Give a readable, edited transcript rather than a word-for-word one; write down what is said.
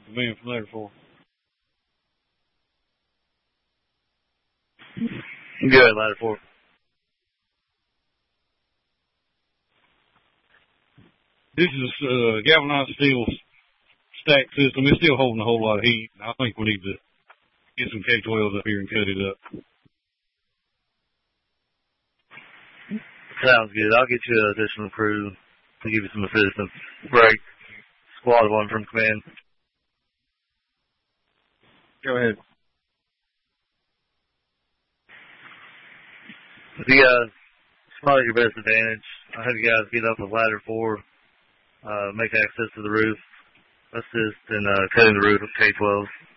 Command from ladder 4. Good, ladder 4. This is galvanized steel stack system. It's still holding a whole lot of heat. I think we need to get some K-12s up here and cut it up. Sounds good. I'll get you an additional crew to give you some assistance. Break. Squad 1 from command. Go ahead. You guys, spot at your best advantage. I'll have you guys get up with ladder 4, make access to the roof, assist in cutting the roof with K-12.